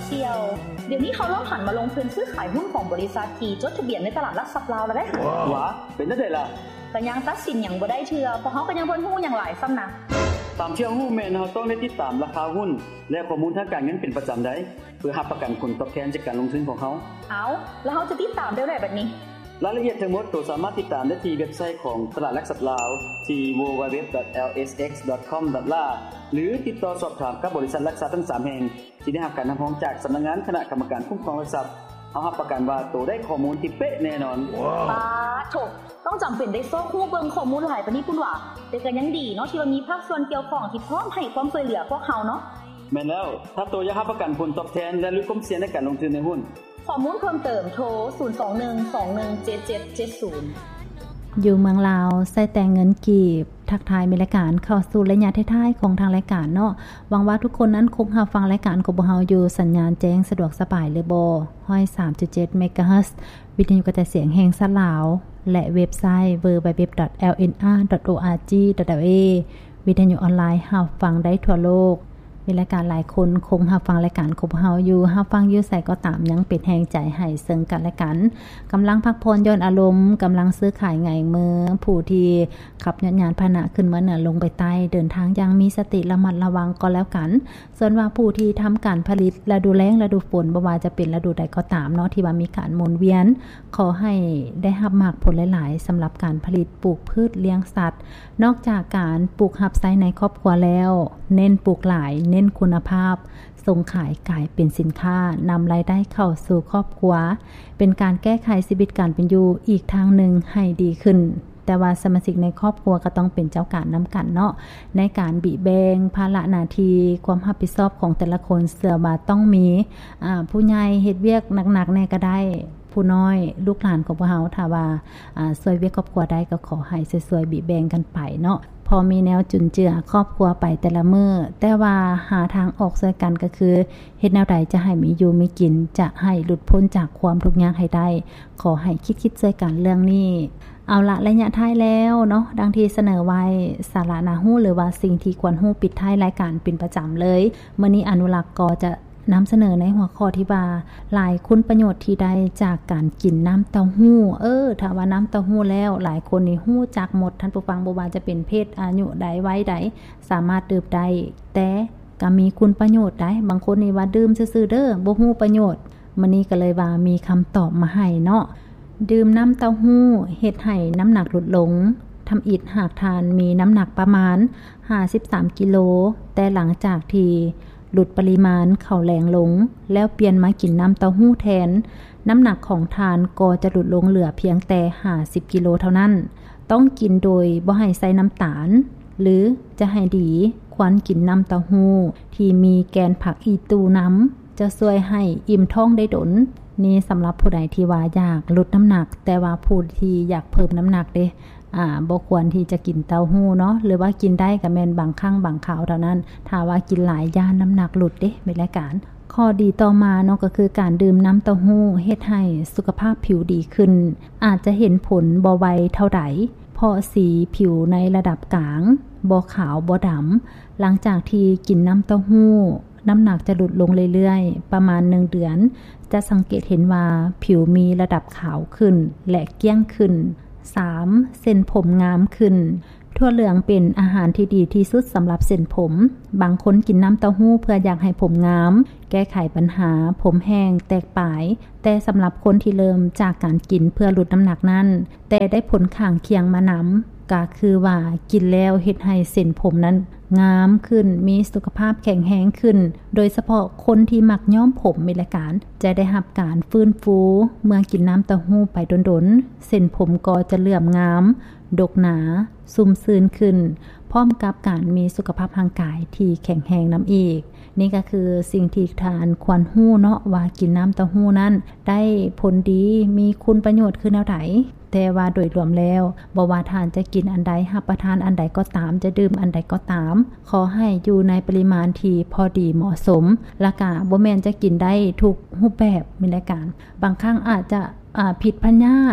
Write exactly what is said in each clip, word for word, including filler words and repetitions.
เสี่ยวเดี๋ยวนี้เขาเริ่มหันมาลงทุนซื้อขายหุ้นของบริษัทที่จดทะเบียนในตลาดหลักทรัพย์ลาวแล้วเด้ว้าเป็นจังได๋ล่ะก็ยังตัดสินหยังบ่ได้เทื่อเพราะเฮาก็ยังบ่ฮู้หยังหลายซ้ำนะตามที่เฮาฮู้แม่นเฮาต้องได้ติดตามราคาหุ้นและข้อมูลทางการเงินเป็นประจำได้เพื่อรับประกันผลตอบแทนจากการลงทุนของเฮาเอาแล้วเฮาจะติดตามได้ได้บัดนี้รายละเอียดทั้งหมดก็สามารถติดตามได้ที่เว็บไซต์ของตลาดหลักทรัพย์ลาวที่ ดับเบิลยู ดับเบิลยู ดับเบิลยู ดอท แอล เอส เอ็กซ์ ดอท คอม ดอท แอล เอ หรือติดต่อสอบถามกับบริษัทหลักทรัพย์ทั้งสามแห่งที่ได้รับการรับรองจากสำนักงานคณะกรรมการคุ้มครองหลักทรัพย์เฮารับประกันว่าโตได้ข้อมูลที่เป๊ะแน่นอนป๊าโถต้องจำเป็นได้ซอกฮู้เบิ่งข้อมูลหลายปานนี้พุ่นว่าแต่ก็ยังดีเนาะที่ว่ามีภาคส่วนเกี่ยวข้องที่พร้อมให้ความช่วยเหลือพวกเฮาเนาะแม่นแล้วถ้าโตอยากรับประกันผลตอบแทนและลดความเสี่ยงในการลงทุนในหุ้นข้อมูลเพิ่มเติมโทรศูนย์ สอง หนึ่ง สอง หนึ่ง เจ็ด เจ็ด เจ็ด ศูนย์อยู่เมืองลาวใส่แต่เงินกีบทักทายมีรายการเข้าสู่ระยะท้ายๆของทางรายการเนาะหวังว่าทุกคนนั้นคงรับฟังรายการของพวกเราอยู่สัญญาณแจ้งสะดวกสบายเลยบ่ห้อย สามจุดเจ็ด เมกะเฮิรตซ์วิทยุกระจายเสียงแห่งสลาวและเว็บไซต์ ดับเบิลยู ดับเบิลยู ดับเบิลยู ดอท แอล เอ็น อาร์ ดอท โอ อาร์ จี ดอท แอล เอ วิทยุออนไลน์รับฟังได้ทั่วโลกมีรายการหลายคนคงรับฟังรายการของพวกเราอยู่รับฟังอยู่ใส่ก็ตามยังเป็นแรงใจให้ซึ่งกันและกันกำลังพักผ่อนย้อนอารมณ์กำลังซื้อขายไงเมืองผู้ที่ขับยานพาหนะขึ้นมาเหนือลงไปใต้เดินทางอย่างมีสติระมัดระวังก็แล้วกันส่วนว่าผู้ที่ทำการผลิตฤดูแล้งฤดูฝนบ่ว่าจะเป็นฤดูใดก็ตามเนาะที่ว่ามีการหมุนเวียนขอให้ได้รับมากผลหลายๆสำหรับการผลิตปลูกพืชเลี้ยงสัตว์นอกจากการปลูกรับใช้ในครอบครัวแล้วเน้นปลูกหลายเน้นคุณภาพส่งขายกลายเป็นสินค้านำรายได้เข้าสู่ครอบครัวเป็นการแก้ไขชีวิตการเป็นอยู่อีกทางหนึ่งให้ดีขึ้นแต่ว่าสมาชิกในครอบครัวก็ต้องเป็นเจ้าการนำกันเนาะในการบิแบ่งภาระหน้าที่ความรับผิดชอบของแต่ละคนเสื่อว่าต้องมีอ่าผู้ใหญ่เฮ็ดเวียกหนักๆแน่ก็ได้ผู้น้อยลูกหลานของพวกเฮาถ้าว่าอ่าช่วยเวียกครอบครัวได้ก็ขอให้ช่วยๆบิแบ่งกันไปเนาะพอมีแนวจุนเจือครอบครัวไปแต่ละมื้อแต่ว่าหาทางออกช่วยกันก็คือเฮ็ดแนวใดจะให้มีอยู่มีกินจะให้หลุดพ้นจากความทุกข์ยากให้ได้ขอให้คิดๆช่วยกันเรื่องนี้เอาละระยะท้ายแล้วเนาะดังที่เสนอไว้สาระน่าฮู้หรือว่าสิ่งที่ควรฮู้ปิดท้ายรายการเป็นประจำเลยมื้อนี้อนุรักษ์ก็จะนำเสนอในหัวข้อที่ว่าหลายคุณประโยชน์ที่ได้จากการกินน้ำเต้าหู้เออถ้าว่าน้ำเต้าหู้แล้วหลายคนนี่ฮู้จักหมดท่านผู้ฟังบ่ว่าจะเป็นเพศอายุใดวัยใดสามารถดื่มได้แต่ก็มีคุณประโยชน์ได้บางคนนี่ว่าดื่มซื่อๆเด้อบ่ฮู้ประโยชน์มื้อนี้ก็เลยว่ามีคำตอบมาให้เนาะดื่มน้ำเต้าหู้เฮ็ดให้น้ำหนักลดลงทำอิฐหากทานมีน้ำหนักประมาณห้าสิบสามกิโลแต่หลังจากที่ลดปริมาณเข้าแรงลงแล้วเปลี่ยนมากินน้ำเต้าหู้แทนน้ำหนักของทานก็จะลดลงเหลือเพียงแต่ห้าสิบกิโลเท่านั้นต้องกินโดยบ่ให้ใส่น้ำตาลหรือจะให้ดีควรกินน้ำเต้าหู้ที่มีแกนผักอีตูน้ำจะช่วยให้อิ่มท้องได้ดนนี่สำหรับผู้ใดที่ว่าอยากลดน้ำหนักแต่ว่าผู้ที่อยากเพิ่มน้ำหนักเด้อ่าบ่ควรที่จะกินเต้าหู้เนาะหรือว่ากินได้ก็แม่นบางครั้งบางคราวเท่านั้นถ้าว่ากินหลายย่านน้ำหนักหลุดเด้เป็นรายการข้อดีต่อมาเนาะก็คือการดื่มน้ำเต้าหู้เฮ็ดให้สุขภาพผิวดีขึ้นอาจจะเห็นผลบ่ไวเท่าใดเพราะสีผิวในระดับกลางบ่ขาวบ่ดำหลังจากที่กินน้ำเต้าหู้น้ำหนักจะลดลงเรื่อยๆประมาณหนึ่งเดือนจะสังเกตเห็นว่าผิวมีระดับขาวขึ้นและเกลี้ยงขึ้นสามเส้นผมงามขึ้นถั่วเหลืองเป็นอาหารที่ดีที่สุดสำหรับเส้นผมบางคนกินน้ำเต้าหู้เพื่ออยากให้ผมงามแก้ไขปัญหาผมแห้งแตกปลายแต่สำหรับคนที่เริ่มจากการกินเพื่อลดน้ำหนักนั้นแต่ได้ผลข้างเคียงมานำก็คือว่ากินแล้วเฮ็ดให้เส้นผมนั้นงามขึ้นมีสุขภาพแข็งแรงขึ้นโดยเฉพาะคนที่มักย้อมผมมีละการจะได้รับการฟื้นฟูเมื่อกินน้ำเต้าหู้ไปดนๆเส้นผมก็จะเหลื่อมงามดกหนาซุ่มซื่นขึ้นพร้อมกับการมีสุขภาพร่างกายที่แข็งแรงนำอีกนี่ก็คือสิ่งที่ทานควรฮู้เนาะว่ากินน้ำเต้าหู้นั้นได้ผลดีมีคุณประโยชน์คือแนวใดแต่ว่าโดยรวมแล้วบ่ว่าทานจะกินอันใดรับประทานอันใดก็ตามจะดื่มอันใดก็ตามขอให้อยู่ในปริมาณที่พอดีเหมาะสมและก็บ่แม่นจะกินได้ทุกรูปแบบมีรายการบางครั้งอาจจะอ่าผิดพยาธิ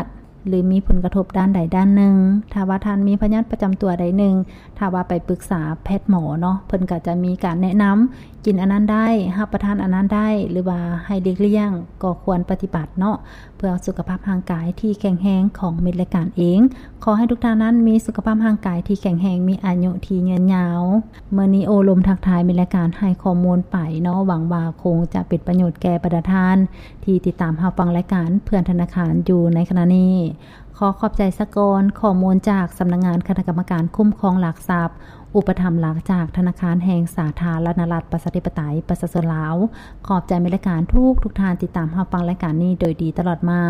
หรือมีผลกระทบด้านใดด้านหนึ่งถ้าว่าท่านมีพยาธิประจำตัวใดหนึ่งถ้าว่าไปปรึกษาแพทย์หมอเนาะเพิ่นก็จะมีการแนะนำกินอันนั้นได้รับประทานอันนั้นได้หรือว่าให้เด็กเลี่ยงก็ควรปฏิบัติเนาะเพื่อสุขภาพร่างกายที่แข็งแรงของมิตรรายการเองขอให้ทุกท่านนั้นมีสุขภาพร่างกายที่แข็งแรงมีอายุที่ยืนยาวเมื่อนี้โอลมทักทายมิตรรายการให้ข้อมูลไปเนาะหวังว่าคงจะเป็นประโยชน์แก่ประชาชนที่ติดตามรับฟังรายการเพื่อนธนาคารอยู่ในขณะนี้ขอขอบใจสกรข้อมูลจากสำนักงานคณะกรรมการคุ้มครองหลักทรัพย์อุปถัมภ์หลักจากธนาคารแห่งสาธารณรัฐประชาธิปไตยประชาชนลาวขอบใจมิตรรายการทุกทุกท่านติดตามรับฟังรายการนี้โดยดีตลอดมา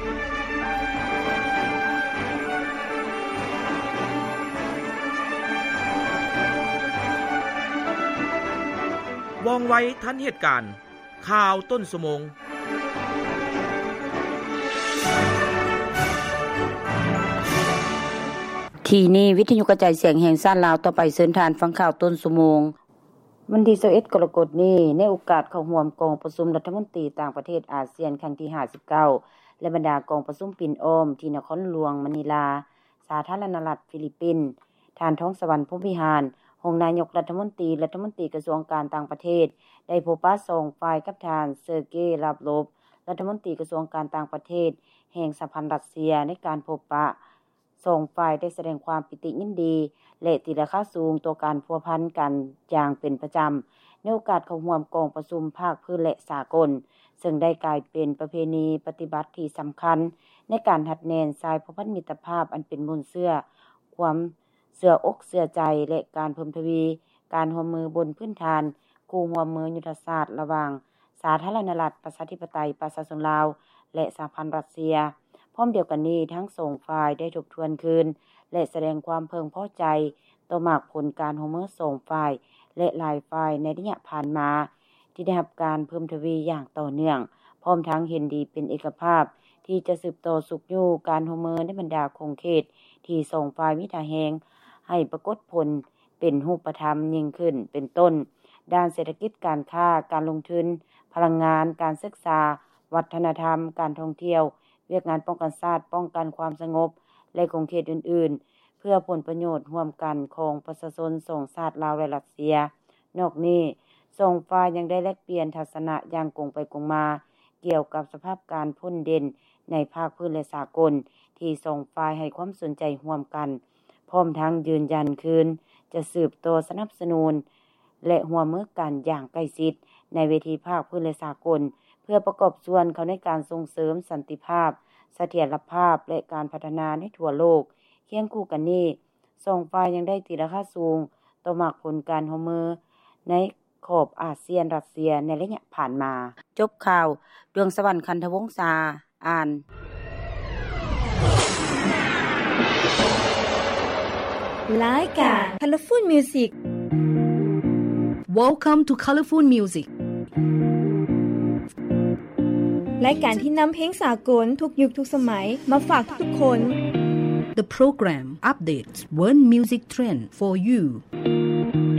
ว่องไวทันเหตุการณ์ข่าวต้นชั่วโมงที่นี่วิทยุกระจายเสียงแห่งชาติลาวต่อไปเชิญทานฟังข่าวต้นชั่วโมงวันที่ยี่สิบเอ็ดกรกฎาคมนี้ในโอกาสเข้าร่วมกองประชุมรัฐมนตรีต่างประเทศอาเซียนครั้งที่ห้าสิบเก้าและบรรดากองประชุมปิ่นโอมที่นครหลวงมะนิลาสาธารณรัฐฟิลิปปินส์ท่านท้องสวรรค์พรหมวิหารรองนายกรัฐมนตรีรัฐมนตรีกระทรวงการต่างประเทศได้พบปะส่งฝ่ายกับทานเซอร์เกย์ลาฟโลฟรัฐมนตรีกระทรวงการต่างประเทศแห่งสหพันธ์รัสเซียในการพบปะส่งฝ่ายได้แสดงความปิติยินดีและติราคาสูงต่อการพัวพันกันอย่างเป็นประจำในโอกาสเข้าร่วมกองประชุมภาคพื้นและสากลซึ่งได้กลายเป็นประเพณีปฏิบัติที่สำคัญในการหัดแนนสายพพันธมิตรภาพอันเป็นมูลเสื่อความเสื่ออกเสื่อใจและการเพิ่มทวีการร่วมมือบนพื้นฐานคู่ร่วมมือยุทธศาสตร์ระหว่างสาธารณรัฐประชาธิปไตยประชาชนลาวและสหพันธ์รัสเซียพร้อมเดียวกันนี้ทั้งสองฝ่ายได้ทบทวนคืนและแสดงความเพึงพอใจต่อมากผลการร่วมมือสองฝ่ายและหลายฝ่ายในระยะผ่านมาที่ได้รับการเพิ่มทวีอย่างต่อเนื่องพร้อมทั้งเห็นดีเป็นเอกภาพที่จะสืบต่อสุขอยู่การร่วมมือในบรรดาคงเขตที่สองฝ่ายมีท่าแฮงให้ปรากฏผลเป็นรูปธรรมยิ่งขึ้นเป็นต้นด้านเศรษฐกิจการค้าการลงทุนพลังงานการศึกษาวัฒนธรรมการท่องเที่ยวเวียกงานป้องกันชาติป้องกันความสงบและคงเขตอื่นๆเพื่อผลประโยชน์ร่วมกันของประชาชนสองชาติลาวและรัสเซียนอกนี้สองฝ่ายยังได้แลกเปลี่ยนทัศนะอย่างกงไปกงมาเกี่ยวกับสภาพการพ้นเด่นในภาคพื้นและสากลที่สองฝ่ายให้ความสนใจร่วมกันพร้อมทั้งยืนยันคืนจะสืบต่อสนับสนุนและร่วมมือกันอย่างใกล้ชิดในเวทีภาคพื้นและสากลเพื่อประกอบส่วนเขาในการส่งเสริมสันติภาพเสถียรภาพและการพัฒนาในทั่วโลกเคียงคู่กันนี้สองฝ่ายยังได้ตีราคาสูงต่อมากผลการร่วมมือในขอบอาเซียนรัสเซียในระยะผ่านมาจบข่าวดวงสวรรค์คันธวงศ์ษาอ่านรายการ Colorful Music Welcome to Colorful Music รายการที่นำเพลงสากลทุกยุคทุกสมัยมาฝากทุกคน The program updates world music trend for you